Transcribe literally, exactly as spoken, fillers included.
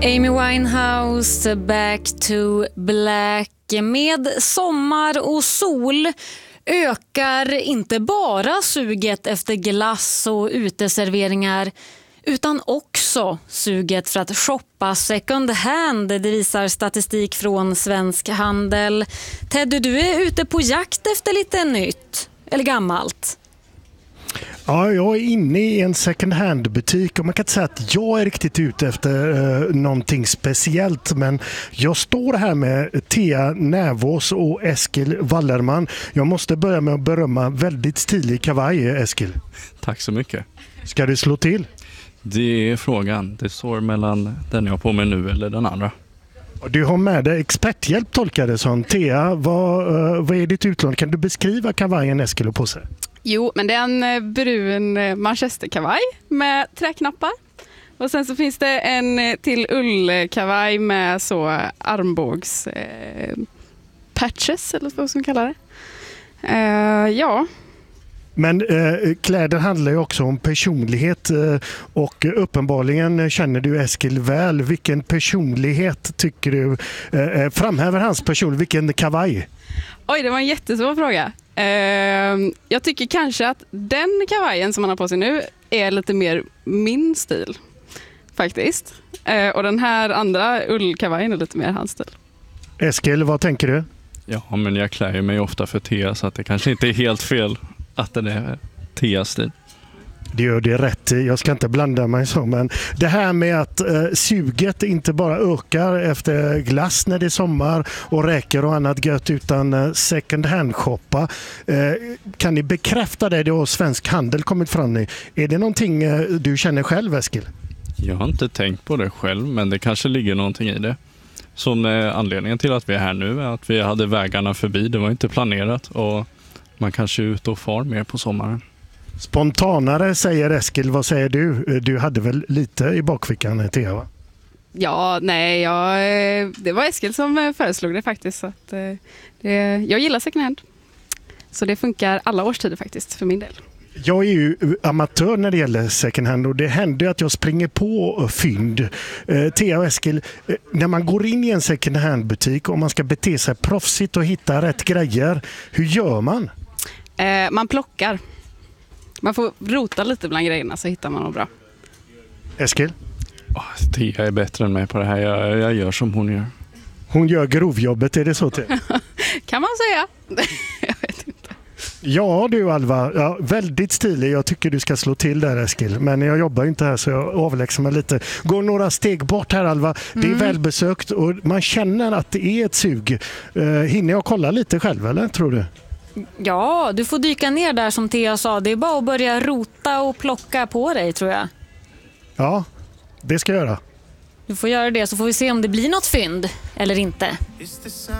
Amy Winehouse, Back to Black. Med sommar och sol ökar inte bara suget efter glass och uteserveringar utan också suget för att shoppa second hand. Det visar statistik från Svensk Handel. Teddy, du är ute på jakt efter lite nytt eller gammalt. Ja, jag är inne i en second hand-butik och man kan inte säga att jag är riktigt ute efter eh, någonting speciellt, men jag står här med Thea Nävås och Eskil Wallerman. Jag måste börja med att berömma väldigt stilig kavaj, Eskil. Tack så mycket. Ska du slå till? Det är frågan. Det står mellan den jag har på mig nu eller den andra. Du har med dig experthjälp, tolkar det som. Thea, vad, uh, vad är ditt utlån? Kan du beskriva kavajen Eskil har på sig? Jo, men det är en brun manchesterkavaj med träknappar. Och sen så finns det en till ullkavaj med så armbågs eh, patches eller vad som kallar det. Eh, ja. Men eh, kläder handlar ju också om personlighet eh, och uppenbarligen känner du Eskil väl. Vilken personlighet tycker du eh, framhäver hans person? Vilken kavaj? Oj, det var en jättesvår fråga. Uh, jag tycker kanske att den kavajen som man har på sig nu är lite mer min stil faktiskt. Uh, och den här andra ullkavajen är lite mer hans stil. Eskil, vad tänker du? Ja, men jag klär mig ofta för Thea så att det kanske inte är helt fel att den är Theas stil. Det gör det rätt i. Jag ska inte blanda mig så, men det här med att eh, suget inte bara ökar efter glass när det är sommar och räker och annat gött utan eh, second hand shoppa. Eh, kan ni bekräfta det då Svensk Handel kommit fram i? Är det någonting eh, du känner själv, Eskil? Jag har inte tänkt på det själv, men det kanske ligger någonting i det. Som eh, anledningen till att vi är här nu är att vi hade vägarna förbi. Det var inte planerat och man kanske är ute och far mer på sommaren. Spontanare säger Eskil, vad säger du? Du hade väl lite i bakfickan, Thea, va? Ja, nej, jag, det var Eskil som föreslog det faktiskt. Så att, det, jag gillar second hand. Så det funkar alla årstider faktiskt för min del. Jag är ju amatör när det gäller second hand och det händer att jag springer på fynd. Eh, Thea och Eskil, eh, när man går in i en second hand butik och man ska bete sig proffsigt och hitta rätt grejer, hur gör man? Eh, man plockar. Man får rota lite bland grejerna så hittar man något bra. Eskil? Oh, Thea är bättre än mig på det här. Jag, jag gör som hon gör. Hon gör grovjobbet, är det så till? Kan man säga. Jag vet inte. Ja du Alva, ja, väldigt stilig. Jag tycker du ska slå till där, Eskil. Men jag jobbar inte här så jag avlägsar mig lite. Går några steg bort här, Alva. Det är mm. välbesökt och man känner att det är ett sug. Uh, hinner jag kolla lite själv eller tror du? Ja, du får dyka ner där som Thea sa. Det är bara att börja rota och plocka på dig, tror jag. Ja, det ska jag göra. Du får göra det så får vi se om det blir något fynd eller inte.